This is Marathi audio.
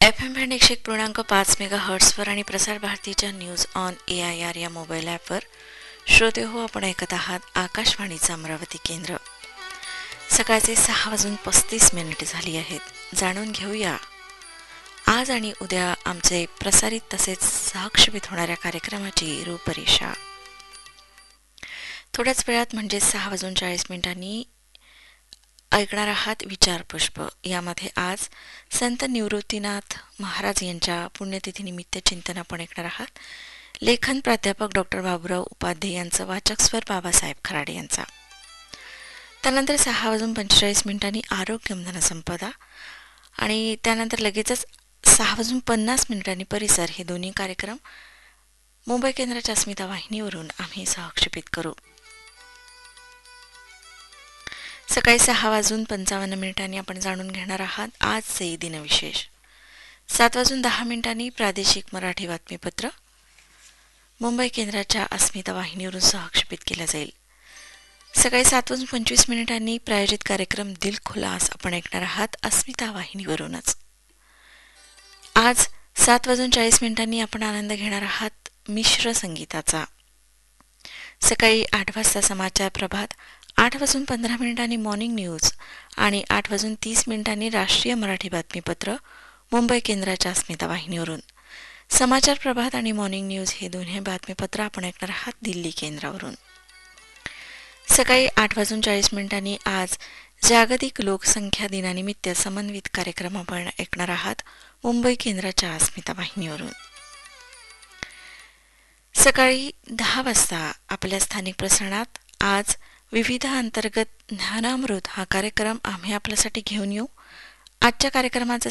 FM बँड 101.5 मेगाहर्ट्झवर आणि प्रसार भारतीच्या न्यूज ऑन AIR या मोबाईल ॲपवर श्रोते हो, आपण ऐकत आहात आकाशवाणीचं अमरावती केंद्र. सकाळचे 6:35 झाली आहेत. जाणून घेऊया आज आणि उद्या आमचे प्रसारित तसेच सहक्षेपित होणाऱ्या कार्यक्रमाची रूपरेषा. थोड्याच वेळात म्हणजे 6:40 ऐकणार आहात विचारपुष्प. यामध्ये आज संत निवृत्तीनाथ महाराज यांच्या पुण्यतिथीनिमित्त चिंतन आपण ऐकणार आहात. लेखन प्राध्यापक डॉक्टर बाबूराव उपाध्ये यांचं, वाचक स्वर बाबासाहेब खराडे यांचा. त्यानंतर 6:45 आरोग्यमधन संपदा आणि त्यानंतर लगेचच 6:50 परिसर, हे दोन्ही कार्यक्रम मुंबई केंद्राच्या अस्मिता वाहिनीवरून आम्ही सहक्षेपित करू. सकाळी 6:55 आपण जाणून घेणार आहात आजचे दिनविशेष. 7:10 प्रादेशिक मराठी बातमीपत्र मुंबई केंद्राच्या अस्मिता वाहिनीवरून सहक्षेपित केला जाईल. सकाळी 7:25 प्रायोजित कार्यक्रम दिल खुलास आपण ऐकणार आहात अस्मिता वाहिनीवरूनच. आज 7:40 आपण आनंद घेणार आहात मिश्र संगीताचा. सकाळी 8 वाजता समाचार प्रभात, 8:15 मॉर्निंग न्यूज आणि 8:30 राष्ट्रीय मराठी बातमीपत्र मुंबई केंद्राच्या अस्मिता वाहिनीवरून. समाचार प्रभात आणि मॉर्निंग न्यूज हे दोन्ही बातमीपत्र आपण ऐकणार आहात दिल्ली केंद्रावरून. सकाळी 8:40 आज जागतिक लोकसंख्या दिनानिमित्त समन्वित कार्यक्रम आपण ऐकणार आहात मुंबई केंद्राच्या अस्मिता वाहिनीवरून. सकाळी 10 वाजता आपल्या स्थानिक प्रसारणात आज विविध अंतर्गत ज्ञानामृत हा कार्यक्रम आम्ही आपल्यासाठी घेऊन येऊ. आजच्या कार्यक्रमाचं